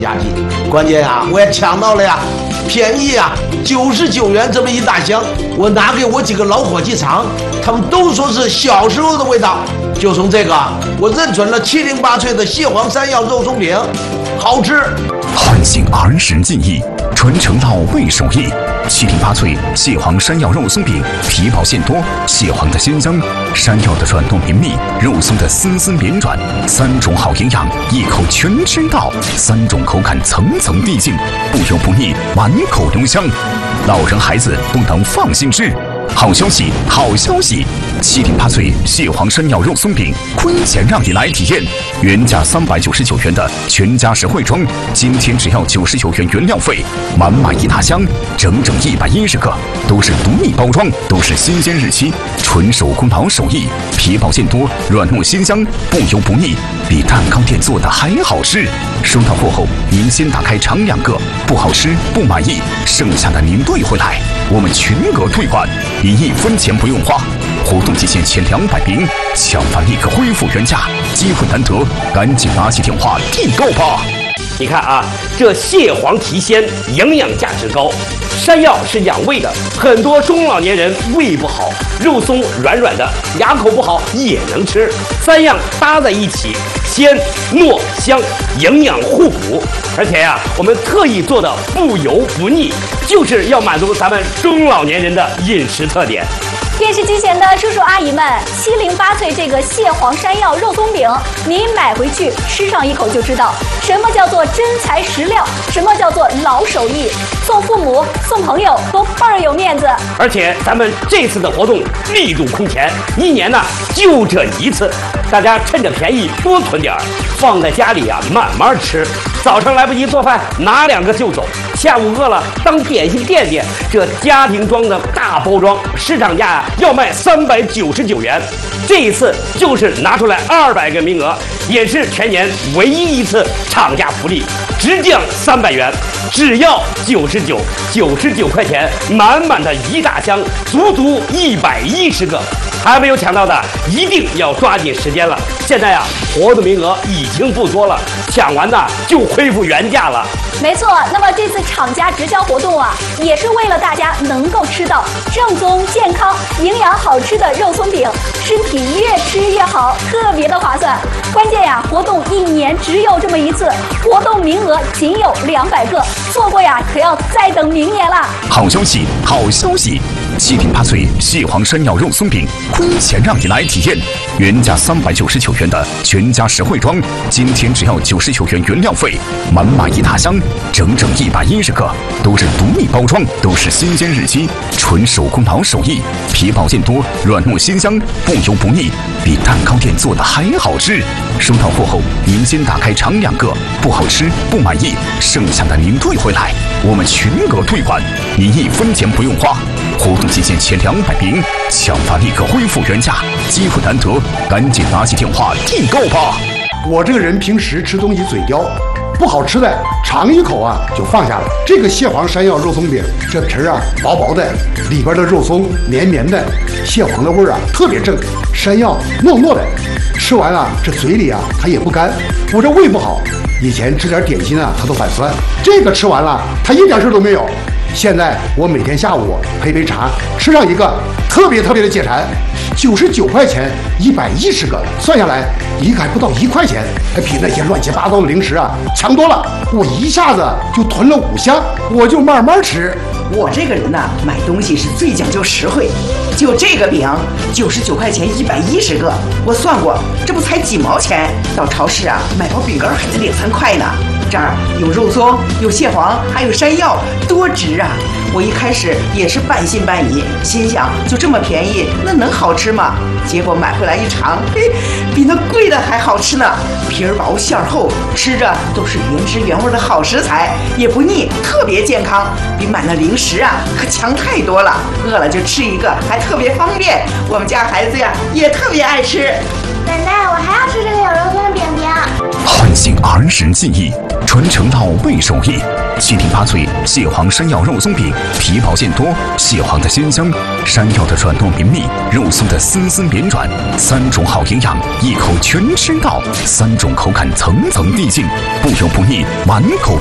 压级，关键啊，我也抢到了呀，便宜呀，99元这么一大箱，我拿给我几个老伙计尝，他们都说是小时候的味道。就从这个，我认准了708脆的蟹黄山药肉松饼，好吃。 唤醒儿时记忆，传承到味手艺。708脆蟹黄山药肉松饼，皮薄馅多，蟹黄的鲜香，山药的软糯绵密，肉松的丝丝绵软，3种好营养，一口全吃到，3种口感层层递进，不油不腻，满口留香，老人孩子都能放心吃。好消息，好消息！708脆蟹黄山药肉松饼，亏钱让你来体验。原价399元的全家实惠装，今天只要99元原料费，满满一大箱，整整110个，都是独立包装，都是新鲜日期，纯手工老手艺，皮薄馅多，软糯鲜香，不油不腻，比蛋糕店做的还好吃。收到货后，您先打开尝2个，不好吃不满意，剩下的您兑回来，我们全额退款。你1分钱不用花，活动期限前200名，抢饭立刻恢复原价，机会难得，赶紧拿起电话订购吧！ 你看啊，这蟹黄提鲜，营养价值高，山药是养胃的，很多中老年人胃不好，肉松软软的，牙口不好也能吃，3样搭在一起，鲜糯香，营养互补。而且呀，我们特意做的不油不腻，就是要满足咱们中老年人的饮食特点。 电视机前的叔叔阿姨们，708脆这个蟹黄山药肉松饼，您买回去吃上一口就知道什么叫做真材实料，什么叫做老手艺，送父母送朋友都倍儿有面子。 而且咱们这次的活动力度空前，1年呢就这一次，大家趁着便宜多存点儿，放在家里啊慢慢吃。早上来不及做饭，拿2个就走；下午饿了，当点心垫垫。这家庭装的大包装，市场价要卖399元，这一次就是拿出来200个名额，也是全年唯一一次厂家福利，直降300元，只要99块钱，满满的一大箱，足足110个。还没有抢到的，一定要抓紧时间了。现在啊，活动名额已经不多了，抢完呢就恢复原价了。 没错，那么这次厂家直销活动啊，也是为了大家能够吃到正宗、健康、营养好吃的肉松饼，身体越吃越好，特别的划算。关键呀，活动1年只有这么一次，活动名额仅有200个，错过呀可要再等明年了。 好消息，好消息！708脆蟹黄山药肉松饼，亏钱让你来体验。原价399元的全家实惠装，今天只要99元原料费，满满一大箱，整整110个，都是独立包装，都是新鲜日期，纯手工老手艺，皮薄馅多，软糯鲜香，不油不腻，比蛋糕店做的还好吃。收到货后，您先打开尝2个，不好吃不满意，剩下的您兑回来，我们全额退款，您1分钱不用花。活动期限前200名，抢发立刻恢复原价，机会难得，赶紧拿起电话订购吧！ 我这个人平时吃东西嘴刁，不好吃的尝一口啊就放下了。这个蟹黄山药肉松饼，这皮啊薄薄的，里边的肉松绵绵的，蟹黄的味儿啊特别正，山药糯糯的，吃完了这嘴里啊它也不干。我这胃不好，以前吃点点心啊它都反酸，这个吃完了它一点事都没有。现在我每天下午配杯茶，吃上一个，特别的解馋。99块钱110个，算下来一个还不到1块钱，还比那些乱七八糟的零食啊强多了。我一下子就囤了5箱，我就慢慢吃。 我这个人呢，买东西是最讲究实惠。就这个饼，99块钱110个，我算过，这不才几毛钱？到超市啊，买包饼干还得2、3块呢。这儿有肉松，有蟹黄，还有山药，多值啊！我一开始也是半信半疑，心想就这么便宜，那能好吃吗？结果买回来一尝，嘿，比那贵的还好吃呢！皮儿薄馅儿厚，吃着都是原汁原味的好食材，也不腻，特别健康，比买那零食啊可强太多了。饿了就吃一个，还特别方便。我们家孩子呀也特别爱吃。 奶奶，我还要吃这个有肉松的饼饼。 唤醒儿时记忆， 传承到味手艺。7顶8脆蟹黄山药肉松饼，皮薄馅多，蟹黄的鲜香，山药的软糯绵密，肉松的丝丝绵软，3种好营养，一口全吃到，3种口感层层递进，不油不腻，满口